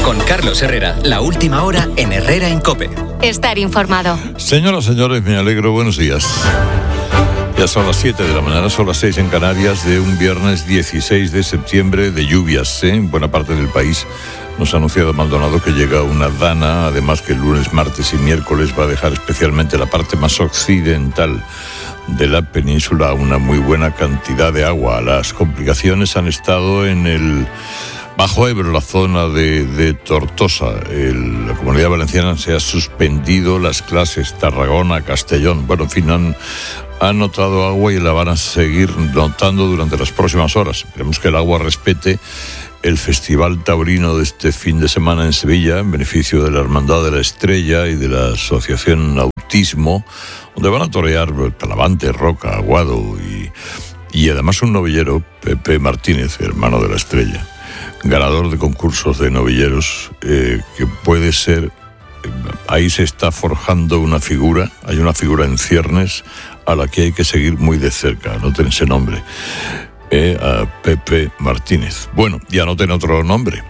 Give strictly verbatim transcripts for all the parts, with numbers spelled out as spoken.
Con Carlos Herrera, la última hora en Herrera en COPE. Estar informado. Señoras, señores, me alegro, buenos días. Ya son las siete de la mañana, son las seis en Canarias, de un viernes dieciséis de septiembre, de lluvias, ¿eh? En buena parte del país. Nos ha anunciado Maldonado que llega una dana, además que el lunes, martes y miércoles va a dejar especialmente la parte más occidental de la península una muy buena cantidad de agua. Las complicaciones han estado en el Bajo Ebro, la zona de, de Tortosa. El, la Comunidad Valenciana se ha suspendido las clases, Tarragona, Castellón. Bueno, en fin, han, han notado agua y la van a seguir notando durante las próximas horas. Esperemos que el agua respete el Festival Taurino de este fin de semana en Sevilla, en beneficio de la Hermandad de la Estrella y de la Asociación Autismo, donde van a torear Talavante, Roca, Aguado y, y además un novillero, Pepe Martínez, hermano de la Estrella, ganador de concursos de novilleros, eh, que puede ser, eh, ahí se está forjando una figura, hay una figura en ciernes a la que hay que seguir muy de cerca, anoten ese nombre, eh, a Pepe Martínez. Bueno, y anoten otro nombre,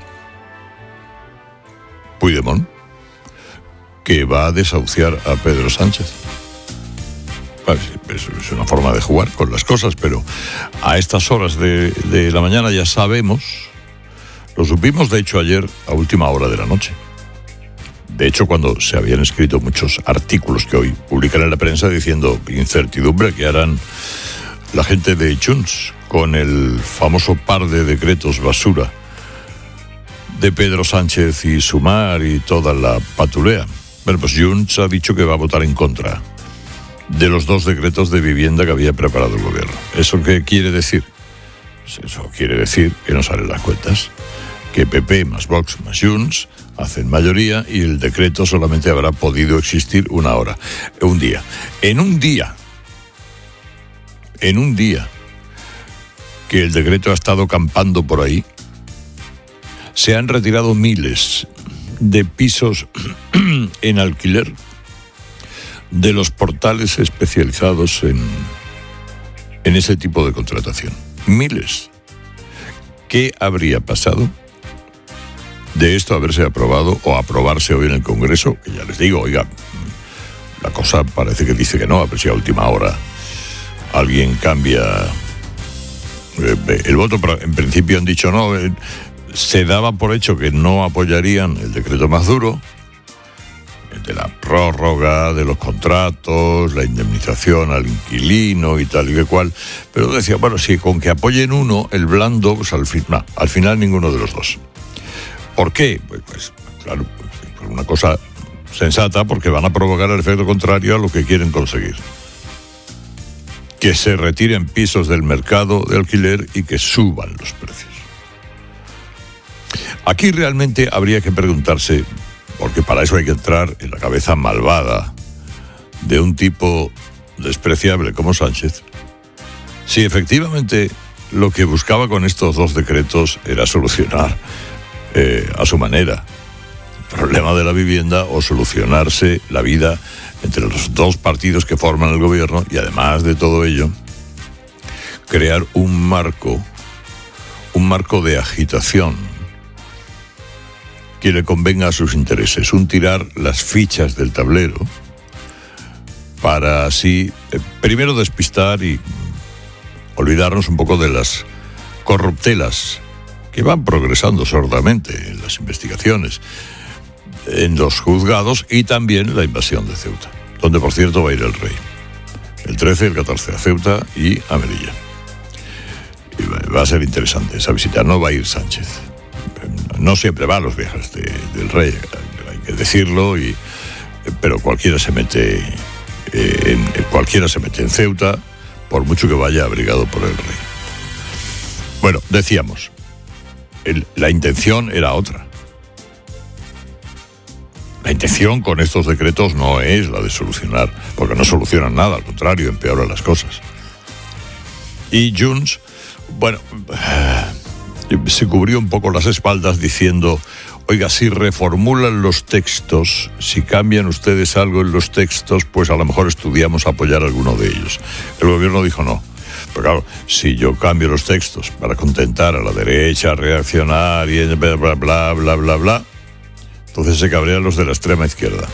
Puigdemont, que va a desahuciar a Pedro Sánchez. Es una forma de jugar con las cosas, pero a estas horas de, de la mañana ya sabemos. Lo supimos, de hecho, ayer a última hora de la noche. De hecho, cuando se habían escrito muchos artículos que hoy publican en la prensa diciendo incertidumbre que harán la gente de Junts con el famoso par de decretos basura de Pedro Sánchez y Sumar y toda la patulea. Bueno, pues Junts ha dicho que va a votar en contra de los dos decretos de vivienda que había preparado el gobierno. ¿Eso qué quiere decir? Pues eso quiere decir que no salen las cuentas, que P P más Vox más Junts hacen mayoría y el decreto solamente habrá podido existir una hora, un día. En un día, en un día que el decreto ha estado campando por ahí, se han retirado miles de pisos en alquiler de los portales especializados en, en ese tipo de contratación. Miles. ¿Qué habría pasado de esto haberse aprobado o aprobarse hoy en el Congreso? Que ya les digo, oiga, la cosa parece que dice que no, a ver si a última hora alguien cambia el voto, pero en principio han dicho no. Se daba por hecho que no apoyarían el decreto más duro, de la prórroga de los contratos, la indemnización al inquilino y tal y que cual, pero decía, bueno, si con que apoyen uno, el blando, pues al, fin, no, al final ninguno de los dos. ¿Por qué? Pues, pues claro, pues, una cosa sensata, porque van a provocar el efecto contrario a lo que quieren conseguir. Que se retiren pisos del mercado de alquiler y que suban los precios. Aquí realmente habría que preguntarse, porque para eso hay que entrar en la cabeza malvada de un tipo despreciable como Sánchez, si efectivamente lo que buscaba con estos dos decretos era solucionar eh, a su manera el problema de la vivienda o solucionarse la vida entre los dos partidos que forman el gobierno y además de todo ello crear un marco, un marco de agitación que le convenga a sus intereses, un tirar las fichas del tablero para así, eh, primero despistar y olvidarnos un poco de las corruptelas que van progresando sordamente en las investigaciones, en los juzgados y también la invasión de Ceuta, donde por cierto va a ir el rey, el trece y el catorce a Ceuta y a Melilla. Y va a ser interesante esa visita, no va a ir Sánchez. No siempre va a los viajes de, del rey, hay que decirlo, y, pero cualquiera se mete eh, en, cualquiera se mete en Ceuta, por mucho que vaya abrigado por el rey. Bueno, decíamos, el, la intención era otra. La intención con estos decretos no es la de solucionar, porque no solucionan nada, al contrario, empeoran las cosas. Y Junts, bueno, se cubrió un poco las espaldas diciendo, oiga, si reformulan los textos, si cambian ustedes algo en los textos, pues a lo mejor estudiamos apoyar alguno de ellos. El gobierno dijo no. Pero claro, si yo cambio los textos para contentar a la derecha reaccionaria, bla, bla, bla, bla, bla, bla, Entonces se cabrean los de la extrema izquierda.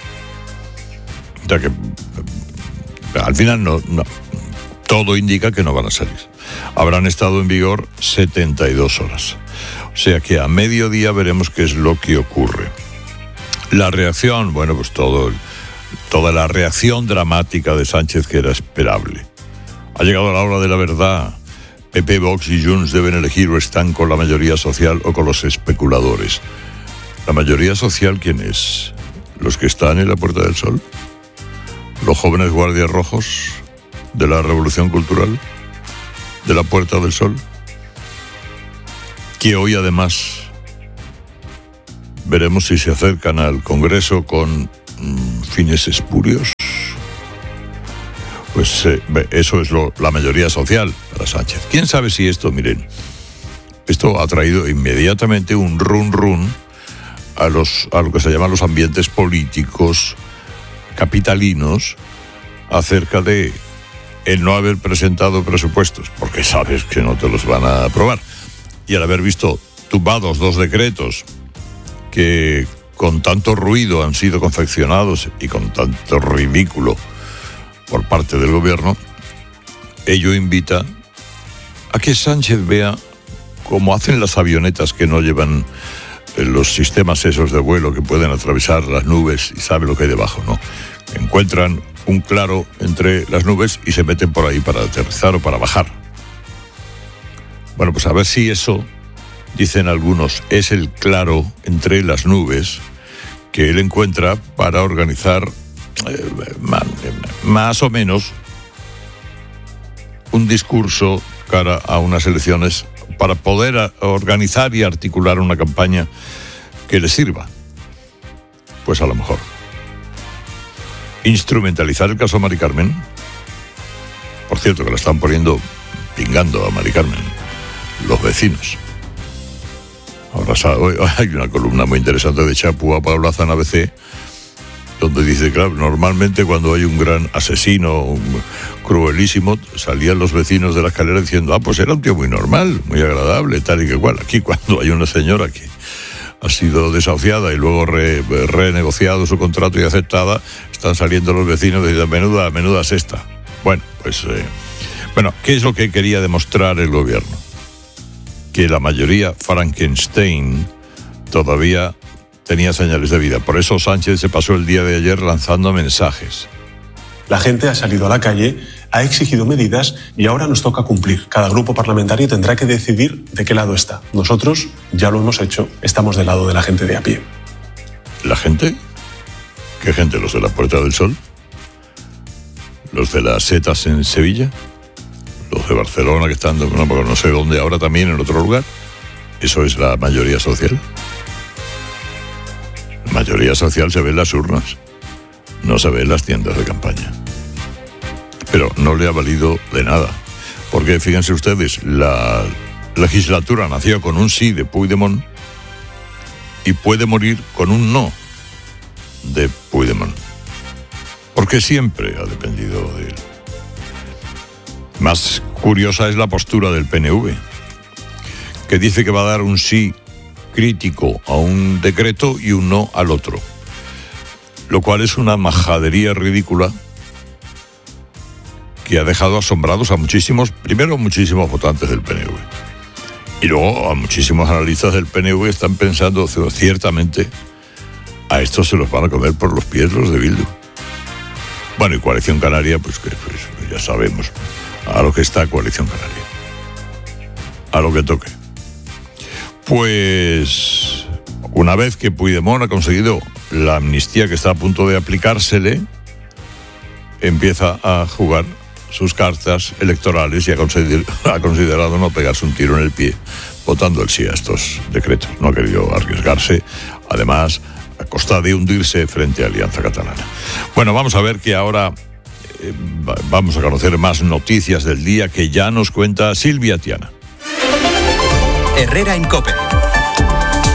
O sea que al final no, no, todo indica que no van a salir. Habrán estado en vigor setenta y dos horas. O sea que a mediodía veremos qué es lo que ocurre. La reacción, bueno, pues todo, toda la reacción dramática de Sánchez, que era esperable. Ha llegado la hora de la verdad. P P, Vox y Junts deben elegir o están con la mayoría social o con los especuladores. ¿La mayoría social quién es? ¿Los que están en la Puerta del Sol? ¿Los jóvenes guardias rojos de la Revolución Cultural? ¿De la Puerta del Sol? Que hoy además veremos si se acercan al Congreso con mmm, fines espurios. Pues eh, eso es lo, la mayoría social para Sánchez. ¿Quién sabe si esto, miren, esto ha traído inmediatamente un run run a, los, a lo que se llaman los ambientes políticos capitalinos acerca de el no haber presentado presupuestos, porque sabes que no te los van a aprobar. Y al haber visto tumbados dos decretos que con tanto ruido han sido confeccionados y con tanto ridículo por parte del gobierno, ello invita a que Sánchez vea cómo hacen las avionetas que no llevan los sistemas esos de vuelo que pueden atravesar las nubes y sabe lo que hay debajo, ¿no? Encuentran un claro entre las nubes y se meten por ahí para aterrizar o para bajar. Bueno, pues a ver si eso, dicen algunos, es el claro entre las nubes que él encuentra para organizar eh, más o menos un discurso cara a unas elecciones para poder organizar y articular una campaña que le sirva. Pues a lo mejor instrumentalizar el caso Mari Carmen. Por cierto, que la están poniendo pingando a Mari Carmen los vecinos. Ahora hoy hay una columna muy interesante de Chapu a Pablo Azan A B C, donde dice, claro, normalmente cuando hay un gran asesino un cruelísimo, salían los vecinos de la escalera diciendo, ah, pues era un tío muy normal, muy agradable, tal y que cual. Aquí cuando hay una señora que ha sido desahuciada y luego re, renegociado su contrato y aceptada, están saliendo los vecinos diciendo, menuda, menuda sexta. Bueno, pues, eh, bueno, ¿qué es lo que quería demostrar el gobierno? Que la mayoría Frankenstein todavía tenía señales de vida. Por eso Sánchez se pasó el día de ayer lanzando mensajes. La gente ha salido a la calle, ha exigido medidas y ahora nos toca cumplir. Cada grupo parlamentario tendrá que decidir de qué lado está. Nosotros ya lo hemos hecho, estamos del lado de la gente de a pie. ¿La gente? ¿Qué gente? ¿Los de la Puerta del Sol? ¿Los de las setas en Sevilla? ¿Los de Barcelona que están, no, no sé dónde ahora también, en otro lugar? ¿Eso es la mayoría social? La mayoría social se ve en las urnas, no se ve en las tiendas de campaña. Pero no le ha valido de nada, porque fíjense ustedes, la legislatura nació con un sí de Puigdemont y puede morir con un no de Puigdemont, porque siempre ha dependido de él. Más curiosa es la postura del P N V, que dice que va a dar un sí crítico a un decreto y un no al otro, lo cual es una majadería ridícula que ha dejado asombrados a muchísimos, primero muchísimos votantes del P N V, y luego a muchísimos analistas del P N V están pensando, ciertamente, a estos se los van a comer por los pies los de Bildu. Bueno, y Coalición Canaria, pues que pues, ya sabemos a lo que está Coalición Canaria, a lo que toque. Pues una vez que Puigdemont ha conseguido la amnistía que está a punto de aplicársele, empieza a jugar sus cartas electorales y ha, consider- ha considerado no pegarse un tiro en el pie votando el sí a estos decretos. No ha querido arriesgarse, además, a costa de hundirse frente a Alianza Catalana. Bueno, vamos a ver que ahora eh, vamos a conocer más noticias del día que ya nos cuenta Silvia Tiana. Herrera en COPE. A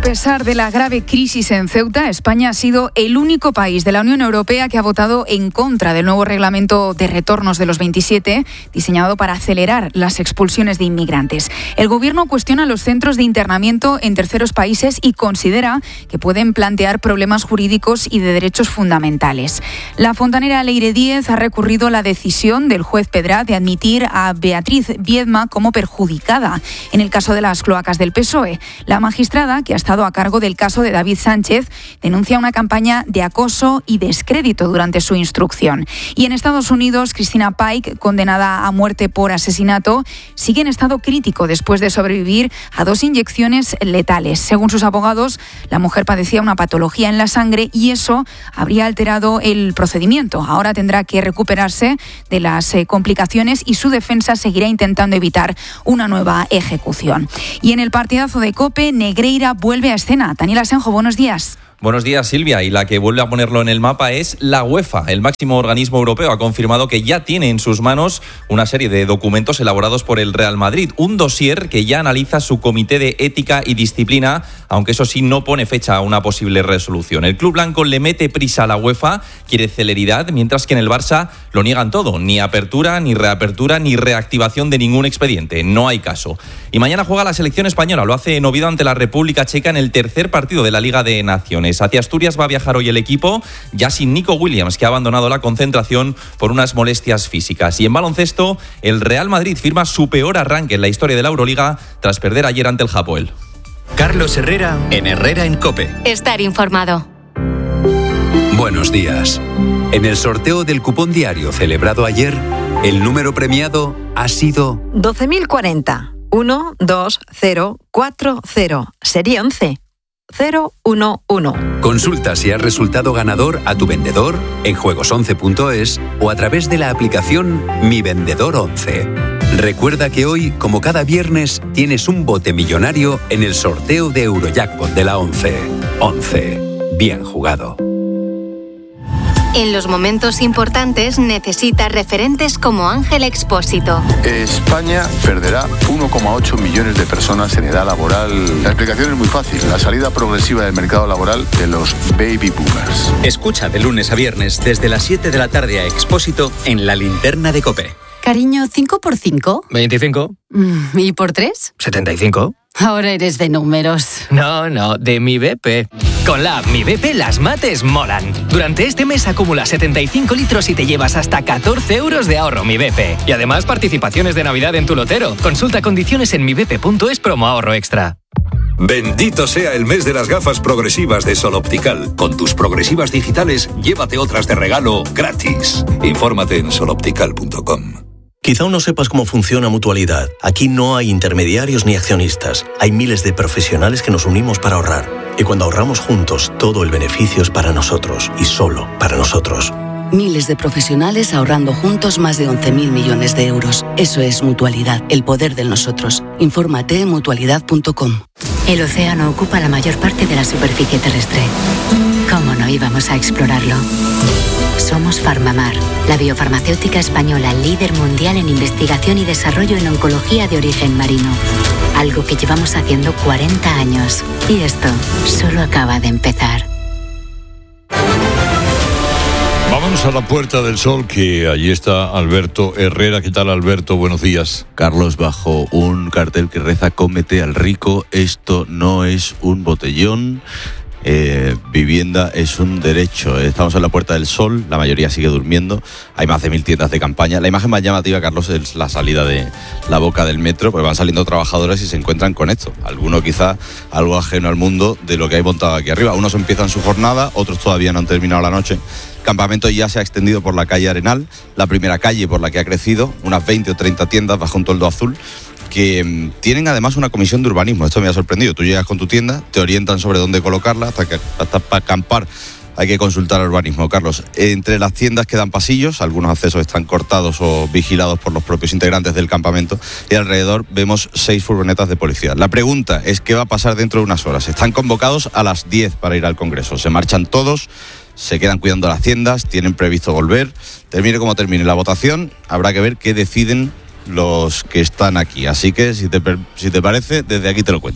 pesar de la grave crisis en Ceuta, España ha sido el único país de la Unión Europea que ha votado en contra del nuevo reglamento de retornos de los veintisiete, diseñado para acelerar las expulsiones de inmigrantes. El Gobierno cuestiona los centros de internamiento en terceros países y considera que pueden plantear problemas jurídicos y de derechos fundamentales. La fontanera Leire Díez ha recurrido la decisión del juez Pedrat de admitir a Beatriz Viedma como perjudicada en el caso de las cloacas del P S O E. La magistrada, que ha estado a cargo del caso de David Sánchez, denuncia una campaña de acoso y descrédito durante su instrucción. Y en Estados Unidos, Christina Pike, condenada a muerte por asesinato, sigue en estado crítico después de sobrevivir a dos inyecciones letales. Según sus abogados, la mujer padecía una patología en la sangre y eso habría alterado el procedimiento. Ahora tendrá que recuperarse de las eh, complicaciones y su defensa seguirá intentando evitar una nueva ejecución. Y en el partidazo de COPE, Negreira vuelve a escena. Daniel Asenjo, buenos días. Buenos días, Silvia. Y la que vuelve a ponerlo en el mapa es la UEFA. El máximo organismo europeo ha confirmado que ya tiene en sus manos una serie de documentos elaborados por el Real Madrid. Un dossier que ya analiza su comité de ética y disciplina, aunque eso sí no pone fecha a una posible resolución. El club blanco le mete prisa a la UEFA, quiere celeridad, mientras que en el Barça lo niegan todo. Ni apertura, ni reapertura, ni reactivación de ningún expediente. No hay caso. Y mañana juega la selección española. Lo hace en Oviedo ante la República Checa en el tercer partido de la Liga de Naciones. Hacia Asturias va a viajar hoy el equipo, ya sin Nico Williams, que ha abandonado la concentración por unas molestias físicas. Y en baloncesto, el Real Madrid firma su peor arranque en la historia de la Euroliga tras perder ayer ante el Hapoel. Carlos Herrera en Herrera en COPE. Estar informado. Buenos días. En el sorteo del cupón diario celebrado ayer, el número premiado ha sido doce mil cuarenta. uno, dos, cero, cuatro, cero. Serie once. cero uno uno. Consulta si has resultado ganador a tu vendedor en juegos once punto es o a través de la aplicación Mi Vendedor once. Recuerda que hoy, como cada viernes, tienes un bote millonario en el sorteo de Eurojackpot de la once. once. Bien jugado. En los momentos importantes necesita referentes como Ángel Expósito. España perderá uno coma ocho millones de personas en edad laboral. La explicación es muy fácil, la salida progresiva del mercado laboral de los baby boomers. Escucha de lunes a viernes desde las siete de la tarde a Expósito en La Linterna de COPE. Cariño, ¿cinco por cinco? veinticinco. ¿Y por tres? setenta y cinco. Ahora eres de números. No, no, de Mi B P. Con la app Mi B P las mates molan. Durante este mes acumula setenta y cinco litros y te llevas hasta catorce euros de ahorro Mi B P. Y además participaciones de Navidad en tu lotero. Consulta condiciones en mi b p punto es promo ahorro extra. Bendito sea el mes de las gafas progresivas de Sol Optical. Con tus progresivas digitales, llévate otras de regalo gratis. Infórmate en sol optical punto com. Quizá aún no sepas cómo funciona Mutualidad. Aquí no hay intermediarios ni accionistas. Hay miles de profesionales que nos unimos para ahorrar. Y cuando ahorramos juntos, todo el beneficio es para nosotros y solo para nosotros. Miles de profesionales ahorrando juntos más de once mil millones de euros. Eso es Mutualidad, el poder del nosotros. Infórmate en mutualidad punto com. El océano ocupa la mayor parte de la superficie terrestre. ¿Cómo no íbamos a explorarlo? Somos Farmamar, la biofarmacéutica española líder mundial en investigación y desarrollo en oncología de origen marino. Algo que llevamos haciendo cuarenta años. Y esto solo acaba de empezar. Vámonos a la Puerta del Sol, que allí está Alberto Herrera. ¿Qué tal, Alberto? Buenos días. Carlos, bajo un cartel que reza "Cómete al rico, esto no es un botellón". Eh, vivienda es un derecho. Estamos en la Puerta del Sol, la mayoría sigue durmiendo. Hay más de mil tiendas de campaña. La imagen más llamativa, Carlos, es la salida de la boca del metro, porque van saliendo trabajadores y se encuentran con esto. Alguno quizá algo ajeno al mundo de lo que hay montado aquí arriba. Unos empiezan su jornada, otros todavía no han terminado la noche. El campamento ya se ha extendido por la calle Arenal, la primera calle por la que ha crecido, unas veinte o treinta tiendas bajo un toldo azul, que um, tienen además una comisión de urbanismo. Esto me ha sorprendido. Tú llegas con tu tienda, te orientan sobre dónde colocarla, hasta que hasta para acampar hay que consultar al urbanismo. Carlos, entre las tiendas quedan pasillos, algunos accesos están cortados o vigilados por los propios integrantes del campamento, y alrededor vemos seis furgonetas de policía. La pregunta es qué va a pasar dentro de unas horas. Están convocados a las diez para ir al Congreso. Se marchan todos, se quedan cuidando las tiendas, tienen previsto volver. Termine como termine la votación, habrá que ver qué deciden los que están aquí. Así que, si te, si te parece, desde aquí te lo cuento.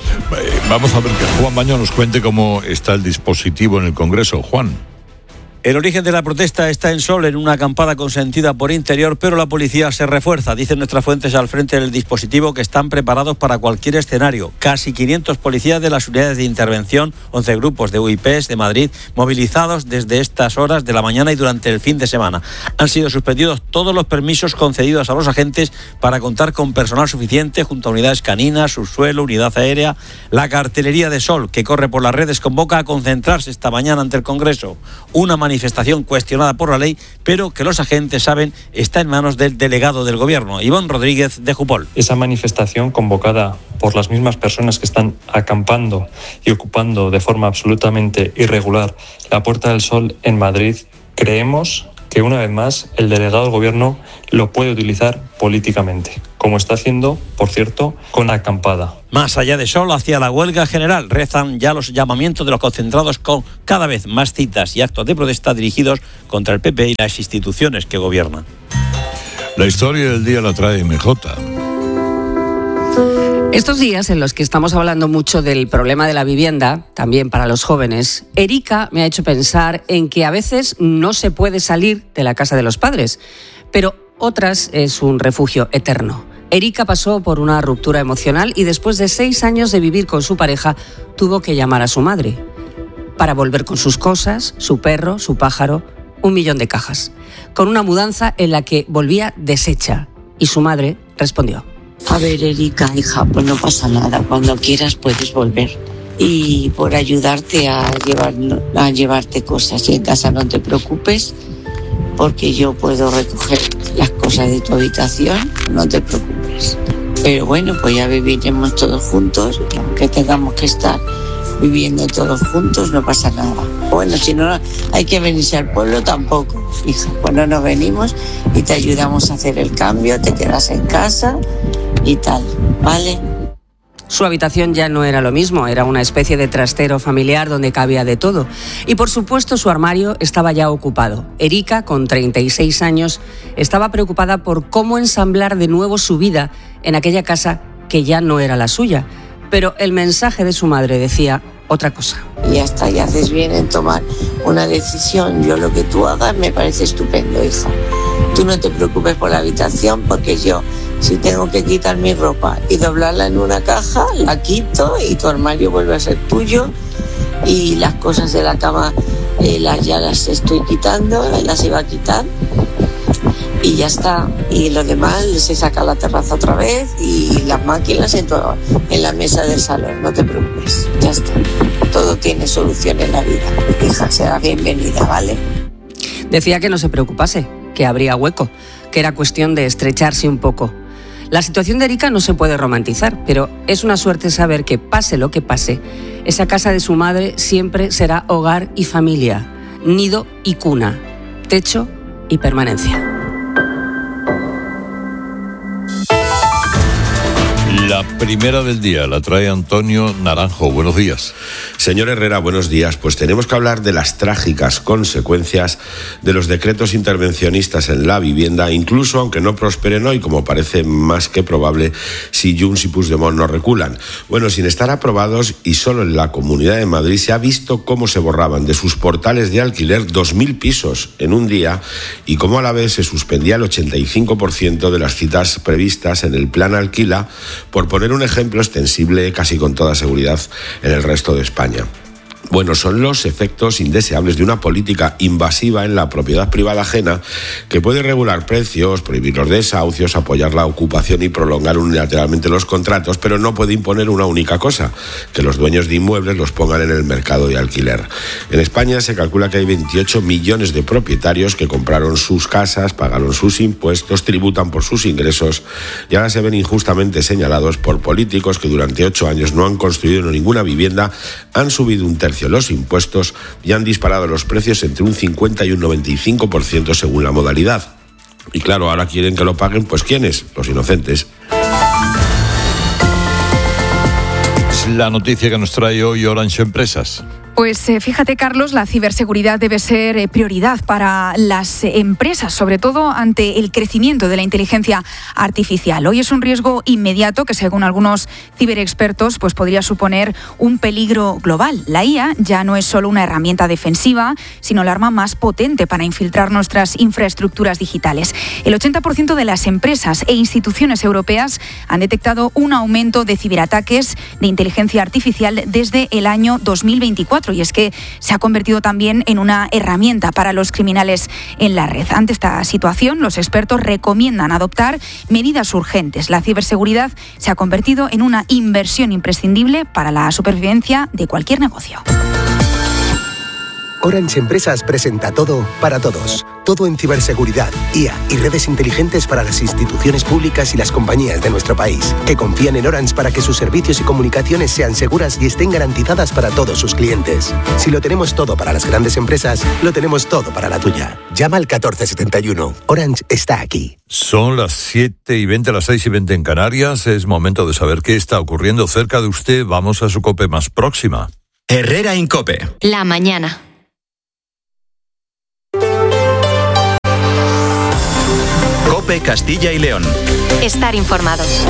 Eh, Vamos a ver que Juan Baño nos cuente cómo está el dispositivo en el Congreso. Juan. El origen de la protesta está en Sol, en una acampada consentida por Interior, pero la policía se refuerza. Dicen nuestras fuentes al frente del dispositivo que están preparados para cualquier escenario. Casi quinientos policías de las unidades de intervención, once grupos de U I Ps de Madrid, movilizados desde estas horas de la mañana y durante el fin de semana. Han sido suspendidos todos los permisos concedidos a los agentes para contar con personal suficiente junto a unidades caninas, subsuelo, unidad aérea. La cartelería de Sol, que corre por las redes, convoca a concentrarse esta mañana ante el Congreso. Una manifestación cuestionada por la ley, pero que los agentes saben está en manos del delegado del Gobierno, Iván Rodríguez de Jupol. Esa manifestación convocada por las mismas personas que están acampando y ocupando de forma absolutamente irregular la Puerta del Sol en Madrid, creemos que una vez más el delegado del Gobierno lo puede utilizar políticamente, como está haciendo, por cierto, con la acampada. Más allá de Sol, hacia la huelga general, rezan ya los llamamientos de los concentrados con cada vez más citas y actos de protesta dirigidos contra el P P y las instituciones que gobiernan. La historia del día la trae M J. Estos días en los que estamos hablando mucho del problema de la vivienda, también para los jóvenes, Erika me ha hecho pensar en que a veces no se puede salir de la casa de los padres, pero otras es un refugio eterno. Erika pasó por una ruptura emocional y después de seis años de vivir con su pareja, tuvo que llamar a su madre para volver con sus cosas, su perro, su pájaro, un millón de cajas, con una mudanza en la que volvía deshecha. Y su madre respondió: a ver, Erika, hija, pues no pasa nada. Cuando quieras puedes volver. Y por ayudarte a, llevar, a llevarte cosas. Y en casa no te preocupes, porque yo puedo recoger las cosas de tu habitación. No te preocupes. Pero bueno, pues ya viviremos todos juntos. Y aunque tengamos que estar viviendo todos juntos, no pasa nada. Bueno, si no hay que venirse al pueblo, tampoco, hija. Pues no nos venimos y te ayudamos a hacer el cambio, te quedas en casa y tal, ¿vale? Su habitación ya no era lo mismo, era una especie de trastero familiar donde cabía de todo. Y por supuesto su armario estaba ya ocupado. Erika, con treinta y seis años, estaba preocupada por cómo ensamblar de nuevo su vida en aquella casa que ya no era la suya. Pero el mensaje de su madre decía otra cosa. Y ya está, y haces bien en tomar una decisión. Yo lo que tú hagas me parece estupendo, hija. Tú no te preocupes por la habitación, porque yo, si tengo que quitar mi ropa y doblarla en una caja, la quito y tu armario vuelve a ser tuyo. Y las cosas de la cama eh, las, ya las estoy quitando, las iba a quitar. Y ya está. Y lo demás se saca a la terraza otra vez y las máquinas en, todo, en la mesa del salón. No te preocupes, ya está. Todo tiene solución en la vida. Hija, será bienvenida, ¿vale? Decía que no se preocupase, que habría hueco, que era cuestión de estrecharse un poco. La situación de Erika no se puede romantizar, pero es una suerte saber que, pase lo que pase, esa casa de su madre siempre será hogar y familia, nido y cuna, techo y permanencia. La primera del día la trae Antonio Naranjo. Buenos días. Señor Herrera, buenos días. Pues tenemos que hablar de las trágicas consecuencias de los decretos intervencionistas en la vivienda, incluso aunque no prosperen hoy, como parece más que probable si Junts y Puigdemont no reculan. Bueno, sin estar aprobados, y solo en la Comunidad de Madrid se ha visto cómo se borraban de sus portales de alquiler dos mil pisos en un día y cómo a la vez se suspendía el ochenta y cinco por ciento de las citas previstas en el Plan Alquila, por poner un ejemplo extensible casi con toda seguridad en el resto de España. Bueno, son los efectos indeseables de una política invasiva en la propiedad privada ajena que puede regular precios, prohibir los desahucios, apoyar la ocupación y prolongar unilateralmente los contratos, pero no puede imponer una única cosa: que los dueños de inmuebles los pongan en el mercado de alquiler. En España se calcula que hay veintiocho millones de propietarios que compraron sus casas, pagaron sus impuestos, tributan por sus ingresos y ahora se ven injustamente señalados por políticos que durante ocho años no han construido ninguna vivienda, han subido un tercio los impuestos y han disparado los precios entre un cincuenta y un noventa y cinco por ciento según la modalidad. Y claro, ahora quieren que lo paguen, pues ¿quiénes? Los inocentes. Es la noticia que nos trae hoy Orange Empresas. Pues eh, fíjate, Carlos, la ciberseguridad debe ser eh, prioridad para las eh, empresas, sobre todo ante el crecimiento de la inteligencia artificial. Hoy es un riesgo inmediato que, según algunos ciberexpertos, pues podría suponer un peligro global. La I A ya no es solo una herramienta defensiva, sino la arma más potente para infiltrar nuestras infraestructuras digitales. El ochenta por ciento de las empresas e instituciones europeas han detectado un aumento de ciberataques de inteligencia artificial desde el año dos mil veinticuatro. Y es que se ha convertido también en una herramienta para los criminales en la red. Ante esta situación, los expertos recomiendan adoptar medidas urgentes. La ciberseguridad se ha convertido en una inversión imprescindible para la supervivencia de cualquier negocio. Orange Empresas presenta todo para todos. Todo en ciberseguridad, I A y redes inteligentes para las instituciones públicas y las compañías de nuestro país, que confían en Orange para que sus servicios y comunicaciones sean seguras y estén garantizadas para todos sus clientes. Si lo tenemos todo para las grandes empresas, lo tenemos todo para la tuya. Llama al catorce setenta y uno. Orange está aquí. Son las siete y veinte, las seis y veinte en Canarias. Es momento de saber qué está ocurriendo cerca de usted. Vamos a su COPE más próxima. Herrera en COPE. La mañana. COPE Castilla y León. Estar informados.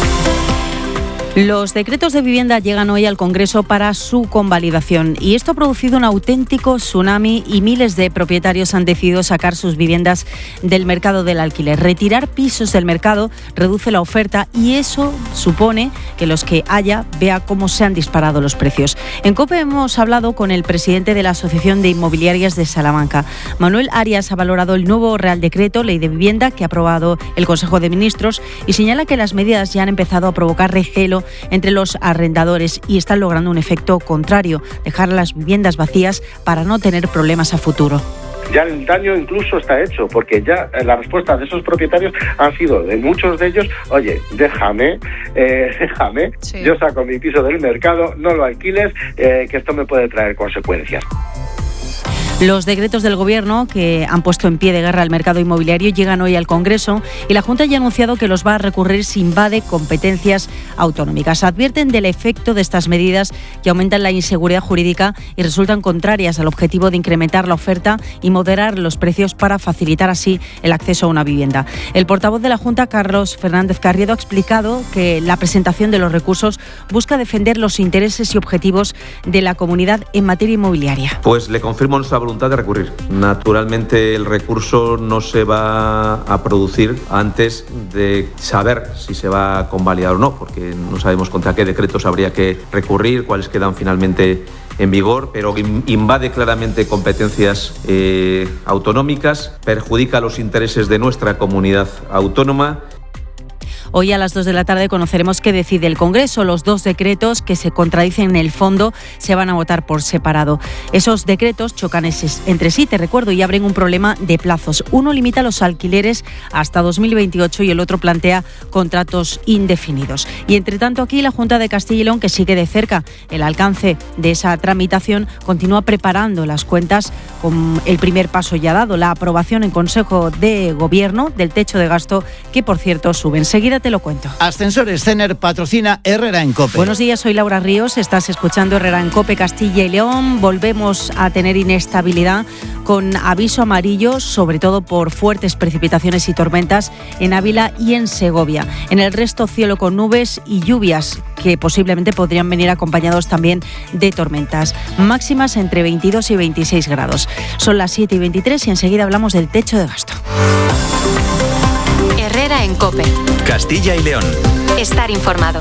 Los decretos de vivienda llegan hoy al Congreso para su convalidación y esto ha producido un auténtico tsunami y miles de propietarios han decidido sacar sus viviendas del mercado del alquiler. Retirar pisos del mercado reduce la oferta y eso supone que los que haya vea cómo se han disparado los precios. En COPE hemos hablado con el presidente de la Asociación de Inmobiliarias de Salamanca. Manuel Arias ha valorado el nuevo Real Decreto Ley de Vivienda que ha aprobado el Consejo de Ministros y señala que las medidas ya han empezado a provocar recelo entre los arrendadores y están logrando un efecto contrario, dejar las viviendas vacías para no tener problemas a futuro. Ya el daño incluso está hecho, porque ya la respuesta de esos propietarios ha sido de muchos de ellos, oye, déjame, eh, déjame, sí. Yo saco mi piso del mercado, no lo alquiles, eh, que esto me puede traer consecuencias. Los decretos del Gobierno que han puesto en pie de guerra el mercado inmobiliario llegan hoy al Congreso y la Junta ya ha anunciado que los va a recurrir si invade competencias autonómicas. Advierten del efecto de estas medidas que aumentan la inseguridad jurídica y resultan contrarias al objetivo de incrementar la oferta y moderar los precios para facilitar así el acceso a una vivienda. El portavoz de la Junta, Carlos Fernández Carriedo, ha explicado que la presentación de los recursos busca defender los intereses y objetivos de la comunidad en materia inmobiliaria. Pues le confirmo nuestra voluntad de recurrir. Naturalmente el recurso no se va a producir antes de saber si se va a convalidar o no, porque no sabemos contra qué decretos habría que recurrir, cuáles quedan finalmente en vigor, pero invade claramente competencias eh, autonómicas, perjudica los intereses de nuestra comunidad autónoma. Hoy a las dos de la tarde conoceremos qué decide el Congreso. Los dos decretos que se contradicen en el fondo se van a votar por separado. Esos decretos chocan entre sí, te recuerdo, y abren un problema de plazos. Uno limita los alquileres hasta dos mil veintiocho y el otro plantea contratos indefinidos. Y entre tanto aquí la Junta de Castilla y León, que sigue de cerca el alcance de esa tramitación, continúa preparando las cuentas con el primer paso ya dado, la aprobación en Consejo de Gobierno del techo de gasto, que por cierto sube. Enseguida te lo cuento. Ascensores Cener patrocina Herrera en COPE. Buenos días, soy Laura Ríos, estás escuchando Herrera en COPE Castilla y León. Volvemos a tener inestabilidad con aviso amarillo, sobre todo por fuertes precipitaciones y tormentas en Ávila y en Segovia. En el resto, cielo con nubes y lluvias que posiblemente podrían venir acompañados también de tormentas. Máximas entre veintidós y veintiséis grados. Son las siete y veintitrés y enseguida hablamos del techo de gasto. Herrera en COPE. Castilla y León. Estar informado.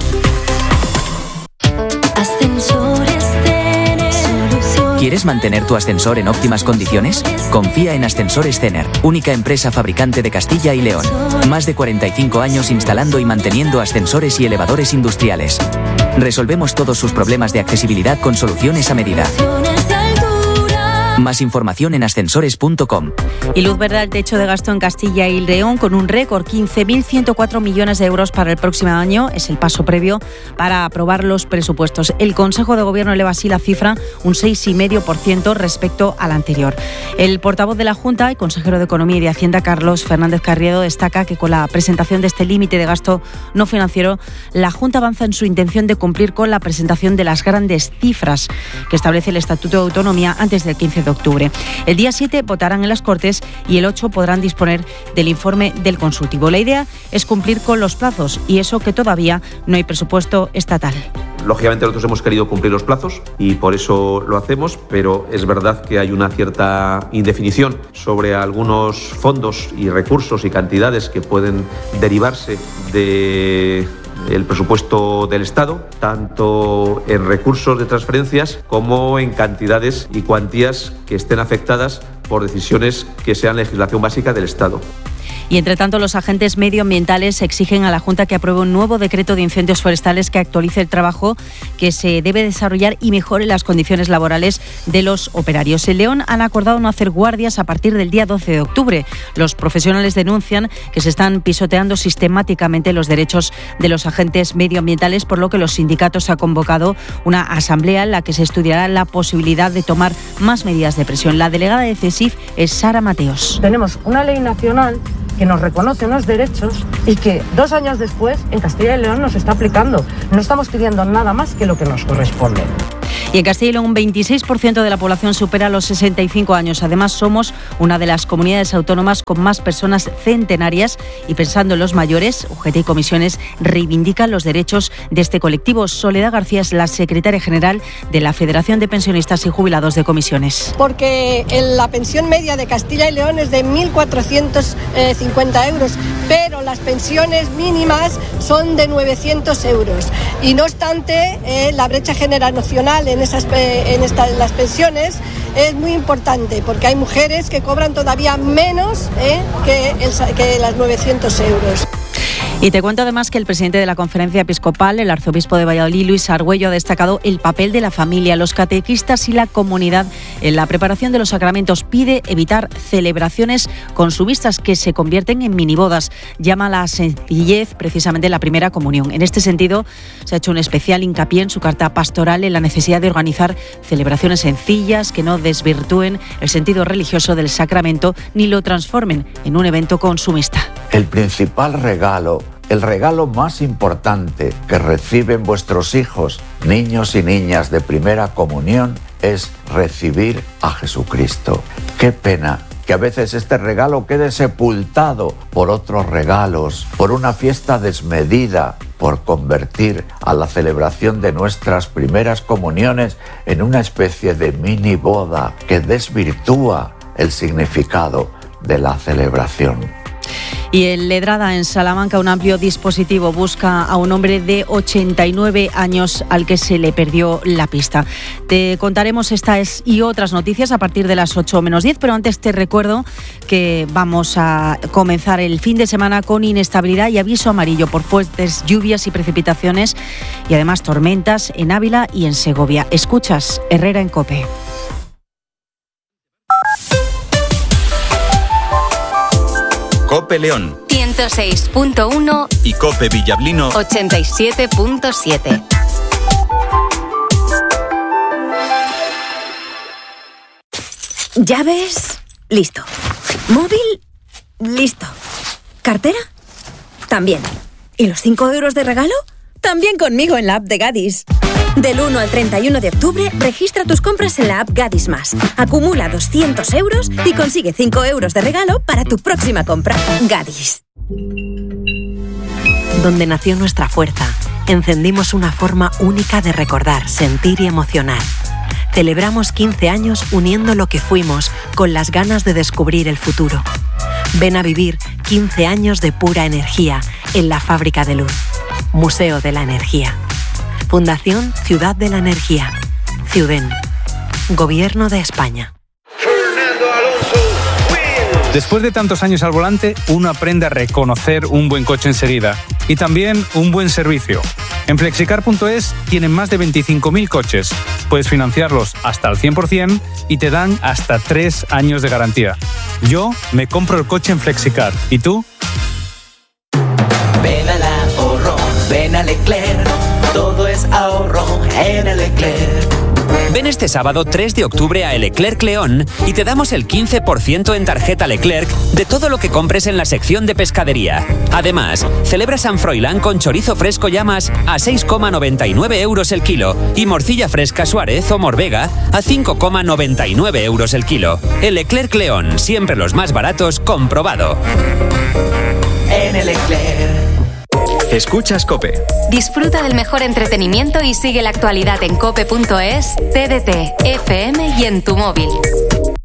Ascensores Cener. ¿Quieres mantener tu ascensor en óptimas condiciones? Confía en Ascensores Cener, única empresa fabricante de Castilla y León. Más de cuarenta y cinco años instalando y manteniendo ascensores y elevadores industriales. Resolvemos todos sus problemas de accesibilidad con soluciones a medida. Más información en ascensores punto com. Y luz verde al techo de gasto en Castilla y León con un récord, quince mil ciento cuatro millones de euros para el próximo año. Es el paso previo para aprobar los presupuestos. El Consejo de Gobierno eleva así la cifra un seis coma cinco por ciento respecto al anterior. El portavoz de la Junta y consejero de Economía y de Hacienda, Carlos Fernández Carriedo, destaca que con la presentación de este límite de gasto no financiero, la Junta avanza en su intención de cumplir con la presentación de las grandes cifras que establece el Estatuto de Autonomía antes del quince de octubre. El día siete votarán en las Cortes y el ocho podrán disponer del informe del consultivo. La idea es cumplir con los plazos y eso que todavía no hay presupuesto estatal. Lógicamente nosotros hemos querido cumplir los plazos y por eso lo hacemos, pero es verdad que hay una cierta indefinición sobre algunos fondos y recursos y cantidades que pueden derivarse de el presupuesto del Estado, tanto en recursos de transferencias como en cantidades y cuantías que estén afectadas por decisiones que sean legislación básica del Estado. Y, entre tanto, los agentes medioambientales exigen a la Junta que apruebe un nuevo decreto de incendios forestales que actualice el trabajo que se debe desarrollar y mejore las condiciones laborales de los operarios. En León han acordado no hacer guardias a partir del día doce de octubre. Los profesionales denuncian que se están pisoteando sistemáticamente los derechos de los agentes medioambientales, por lo que los sindicatos han convocado una asamblea en la que se estudiará la posibilidad de tomar más medidas de presión. La delegada de CESIF es Sara Mateos. Tenemos una ley nacional que nos reconoce unos derechos y que dos años después en Castilla y León nos está aplicando. No estamos pidiendo nada más que lo que nos corresponde. Y en Castilla y León un veintiséis por ciento de la población supera los sesenta y cinco años. Además, somos una de las comunidades autónomas con más personas centenarias y, pensando en los mayores, U G T y comisiones reivindican los derechos de este colectivo. Soledad García es la secretaria general de la Federación de Pensionistas y Jubilados de Comisiones. Porque la pensión media de Castilla y León es de mil cuatrocientos cincuenta euros, pero las pensiones mínimas son de novecientos euros. Y no obstante, eh, la brecha generacional en, esas, en, esta, en las pensiones es muy importante, porque hay mujeres que cobran todavía menos eh, que, el, que las novecientos euros. Y te cuento además que el presidente de la Conferencia Episcopal, el arzobispo de Valladolid, Luis Argüello, ha destacado el papel de la familia, los catequistas y la comunidad en la preparación de los sacramentos. Pide evitar celebraciones consumistas que se convierten en minibodas. Llama a la sencillez precisamente la primera comunión. En este sentido, se ha hecho un especial hincapié en su carta pastoral en la necesidad de organizar celebraciones sencillas que no desvirtúen el sentido religioso del sacramento ni lo transformen en un evento consumista. El principal regalo, el regalo más importante que reciben vuestros hijos, niños y niñas de primera comunión, es recibir a Jesucristo. Qué pena que a veces este regalo quede sepultado por otros regalos, por una fiesta desmedida, por convertir a la celebración de nuestras primeras comuniones en una especie de mini boda que desvirtúa el significado de la celebración. Y en Ledrada, en Salamanca, un amplio dispositivo busca a un hombre de ochenta y nueve años al que se le perdió la pista. Te contaremos estas y otras noticias a partir de las ocho menos diez, pero antes te recuerdo que vamos a comenzar el fin de semana con inestabilidad y aviso amarillo por fuertes lluvias y precipitaciones y además tormentas en Ávila y en Segovia. Escuchas Herrera en COPE. COPE León ciento seis punto uno y COPE Villablino ochenta y siete punto siete. ¿Llaves? Listo. ¿Móvil? Listo. ¿Cartera? También. ¿Y los cinco euros de regalo? También conmigo en la app de Gadis. Del uno al treinta y uno de octubre, registra tus compras en la app Gadis Más. Acumula doscientos euros y consigue cinco euros de regalo para tu próxima compra. Gadis. Donde nació nuestra fuerza, encendimos una forma única de recordar, sentir y emocionar. Celebramos quince años uniendo lo que fuimos con las ganas de descubrir el futuro. Ven a vivir quince años de pura energía en la Fábrica de Luz. Museo de la Energía. Fundación Ciudad de la Energía. Ciuden. Gobierno de España. Después de tantos años al volante, uno aprende a reconocer un buen coche enseguida y también un buen servicio. En flexicar punto es tienen más de veinticinco mil coches. Puedes financiarlos hasta al cien por ciento y te dan hasta tres años de garantía. Yo me compro el coche en Flexicar. ¿Y tú? Ven al ahorro, ven a Leclerc, todo es ahorro en el Leclerc. Ven este sábado tres de octubre a Leclerc León y te damos el quince por ciento en tarjeta Leclerc de todo lo que compres en la sección de pescadería. Además, celebra San Froilán con chorizo fresco Llamas a seis coma noventa y nueve euros el kilo y morcilla fresca Suárez o Morvega a cinco coma noventa y nueve euros el kilo. El Leclerc León, siempre los más baratos, comprobado. En el Leclerc. Escuchas COPE. Disfruta del mejor entretenimiento y sigue la actualidad en cope punto es, T D T, F M y en tu móvil.